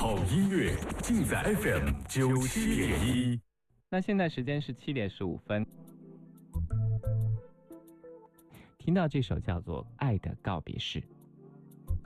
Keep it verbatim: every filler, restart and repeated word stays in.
好音乐尽在 F M 九七点一。 那现在时间是七点十五分。听到这首叫做《爱的告别式》。